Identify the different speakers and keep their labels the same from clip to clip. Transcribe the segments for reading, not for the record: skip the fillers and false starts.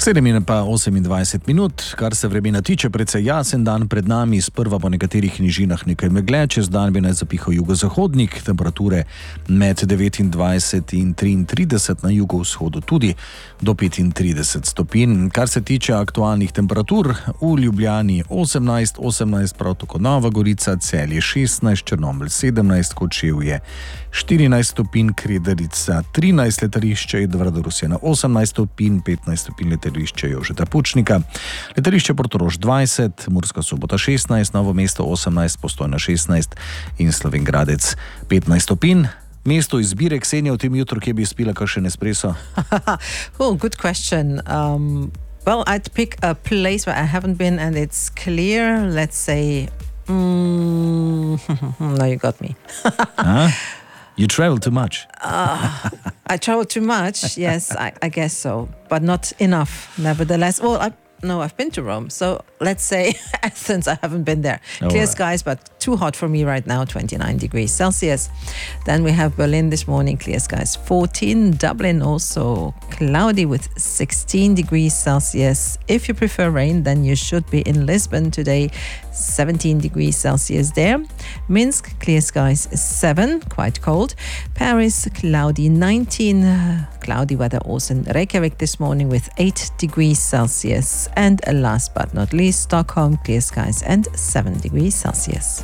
Speaker 1: 7:28 minut, kar se vremena tiče, precej jasen dan pred nami, sprva po nekaterih nižinah nekaj megle, čez dan bi naj zapihal jugozahodnik, temperature med 29 in 33, na jugovzhodu tudi do 35 stopinj. Kar se tiče aktualnih temperatur, v Ljubljani 18, prav tako Nova Gorica, Celje 16, Črnomelj 17, Kočevje 14 stopinj, Kredarica 13, letališče Edvarda Rusjana 18 stopinj, 15 stopinj letališče Jožeta Pučnika, letališče Portorož 20, Murska Sobota 16, Novo mesto 18, Postojna 16 in Slovenj Gradec 15 stopinj. Mesto izbire, Ksenija, v tem jutru, kje bi spila kakšen espresso?
Speaker 2: Good question. Well, I'd pick a place where I haven't been and it's clear. Let's say, no, you got me.
Speaker 1: Huh? You travel too much.
Speaker 2: I travel too much. Yes, I guess so, but not enough. Nevertheless, well, I've been to Rome. So let's say Athens, I haven't been there. Clear skies, but too hot for me right now, 29 degrees Celsius. Then we have Berlin this morning, clear skies, 14. Dublin also cloudy with 16 degrees Celsius. If you prefer rain, then you should be in Lisbon today, 17 degrees Celsius there. Minsk, clear skies, 7, quite cold. Paris, cloudy, 19. Cloudy weather also in Reykjavik this morning with 8 degrees Celsius. And last but not least, Stockholm, clear skies and 7 degrees Celsius.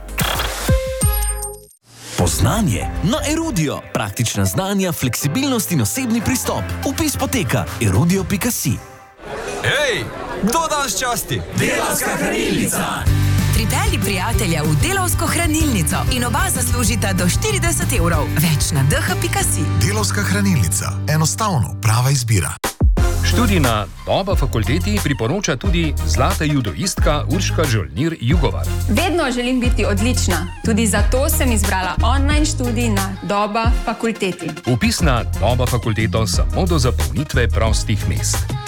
Speaker 3: Poznanje na Erudio. Praktična znanja, fleksibilnost in osebni pristop. Vpis poteka erudio.si.
Speaker 4: Hej, kdo danes časti?
Speaker 5: Delavska hranilnica.
Speaker 6: Pripelji prijatelja v Delavsko hranilnico in oba zaslužita do 40 evrov. Več na dh.si.
Speaker 7: Delavska hranilnica. Enostavno prava izbira.
Speaker 8: Študij na Doba fakulteti priporoča tudi zlata judoistka Urška Žolnir-Jugovar.
Speaker 9: Vedno želim biti odlična. Tudi zato sem izbrala online študij na Doba fakulteti.
Speaker 8: Vpis na Doba fakulteto samo do zapolnitve prostih mest.